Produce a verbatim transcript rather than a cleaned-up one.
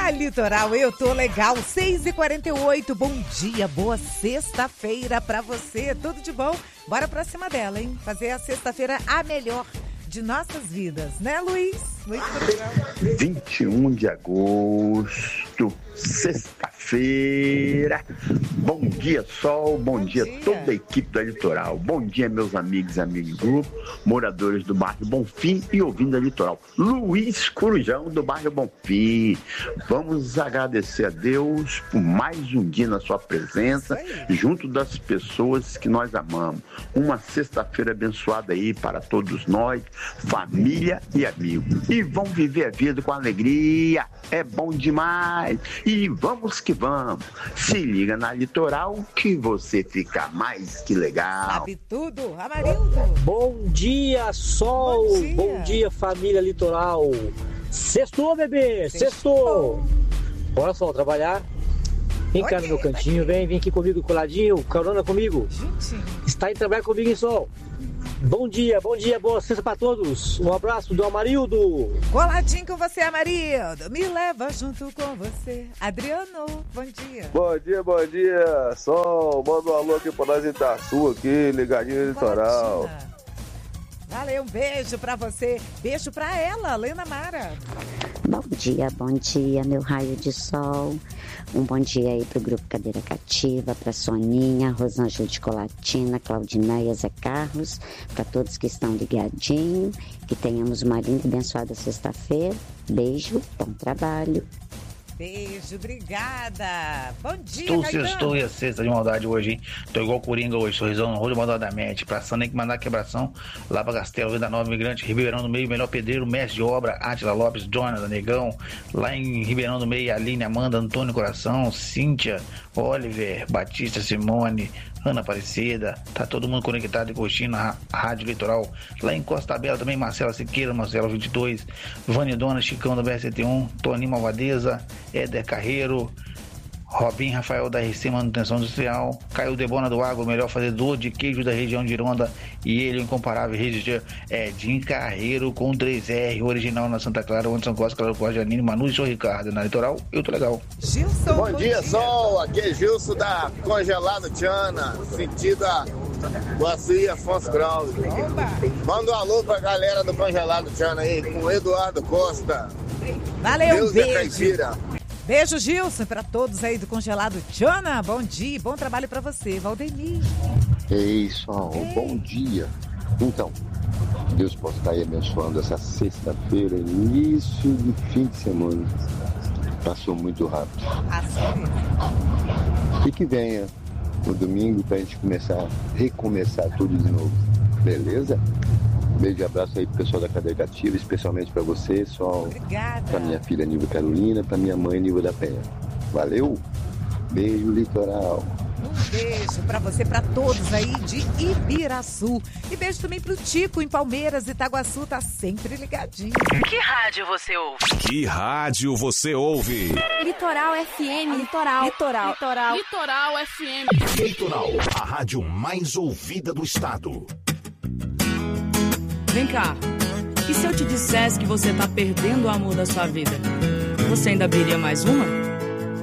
Na Litoral eu tô legal, seis e quarenta e oito, bom dia, boa sexta-feira pra você, tudo de bom? Bora pra cima dela, hein? Fazer a sexta-feira a melhor de nossas vidas, né, Luiz? Luiz vinte e um de agosto, sexta-feira. Bom dia, Sol. Bom, bom dia, dia toda a equipe da Litoral. Bom dia, meus amigos e amigos do grupo, moradores do bairro Bonfim e ouvindo a Litoral. Luiz Corujão, do bairro Bonfim. Vamos agradecer a Deus por mais um dia na sua presença, junto das pessoas que nós amamos. Uma sexta-feira abençoada aí para todos nós, família e amigos. E vão viver a vida com alegria. É bom demais. E vamos que vamos. Se liga na Litoral que você fica mais que legal. Sabe tudo, Amarildo. Bom dia, Sol. Bom dia, Bom dia família Litoral. Sextou, bebê. Sextou. Bora, Sol, trabalhar. Vem cá no meu cantinho, vem, vem aqui comigo, coladinho, carona comigo. Gente. Está aí trabalhar comigo, hein, Sol? Bom dia, bom dia, boa sexta pra todos. Um abraço do Amarildo. Coladinho com você, Amarildo. Me leva junto com você. Adriano, bom dia. Bom dia, bom dia. Sol, manda um alô aqui pra nós em Itaçu, aqui, ligadinho no Litoral. Valeu, um beijo pra você. Beijo pra ela, Lena Mara. Bom dia, bom dia, meu raio de sol. Um bom dia aí pro Grupo Cadeira Cativa, pra Soninha, Rosângela de Colatina, Claudineia, Zé Carlos, pra todos que estão ligadinhos, que tenhamos uma linda e abençoada sexta-feira. Beijo, bom trabalho. Beijo, obrigada. Bom dia, Estou, Caetano. Estou e a sexta de maldade hoje, hein? Tô igual Coringa hoje, sorrisão no rosto maldadamente. Pra Sandem que mandar quebração, lá pra Castelo, Vida Nova, Imigrante, Ribeirão do Meio, Melhor Pedreiro, Mestre de Obra, Átila Lopes, Jonathan, Negão, lá em Ribeirão do Meio, Aline, Amanda, Antônio Coração, Cíntia, Oliver, Batista, Simone, Ana Aparecida, tá todo mundo conectado e curtindo a Rádio Litoral. Lá em Costa Bela também, Marcela Siqueira, Marcelo vinte e dois, Vânia Dona, Chicão da B R cento e um, Toninho Malvadeza, Éder Carreiro, Robin Rafael da R C Manutenção Industrial, Caio Debona do Água, o melhor fazedor de queijo da região de Ironda, e ele, o incomparável registro Edinho Carreiro com três R, original na Santa Clara, onde São Costa, Claro, Corte, Janine, Manu e Sou Ricardo. Na Litoral, eu tô legal. Gilson, bom, bom dia, dia, Sol. Aqui é Gilson da Congelado Tiana, sentido a Guaçuí Afonso Grau. Manda um alô pra galera do Congelado Tiana aí, com o Eduardo Costa. Valeu, Deus um beijo. É caipira. Beijo, Gilson, para todos aí do Congelado Tiana. Bom dia, bom trabalho para você, Valdemir. Ei, Sol, Ei. Bom dia. Então, Deus possa estar aí abençoando essa sexta-feira, início de fim de semana. Passou muito rápido. Assim. E que venha no domingo pra gente começar, recomeçar tudo de novo. Beleza? Beijo e abraço aí pro pessoal da Cadeira Cativa, especialmente pra você, Sol. Obrigada. Pra minha filha Nilva Carolina, pra minha mãe Nilva da Penha. Valeu? Beijo, Litoral. Um beijo pra você, pra todos aí de Ibiraçu. E beijo também pro Tico em Palmeiras, Itaguaçu, tá sempre ligadinho. Que rádio você ouve? Que rádio você ouve? Litoral F M. Litoral. Litoral. Litoral. Litoral F M. Litoral, a rádio mais ouvida do estado. Vem cá, e se eu te dissesse que você tá perdendo o amor da sua vida? Você ainda abriria mais uma?